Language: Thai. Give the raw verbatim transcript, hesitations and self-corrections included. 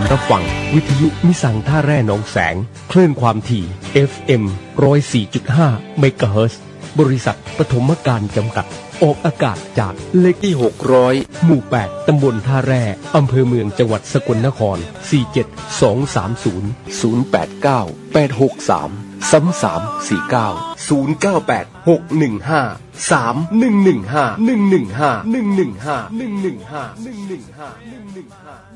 รับฟังวิทยุมิสังท่าแร่หนองแสงคลื่นความถี่ เอฟ เอ็ม หนึ่งศูนย์สี่จุดห้า เมกะเฮิรตซ์บริษัทปฐมการจำกัดออกอากาศจากเลขที่หกร้อยหมู่แปดตำบลท่าแร่อำเภอเมืองจังหวัดสกลนครสี่ เจ็ด สอง สาม ศูนย์ ศูนย์ แปด เก้า แปด หก สาม สาม สาม สี่ เก้า ศูนย์ เก้า แปด หก หนึ่ง ห้า สาม หนึ่ง หนึ่ง ห้า หนึ่ง หนึ่ง ห้า หนึ่ง หนึ่ง ห้า หนึ่ง หนึ่ง ห้า หนึ่ง หนึ่ง ห้า หนึ่ง หนึ่ง ห้า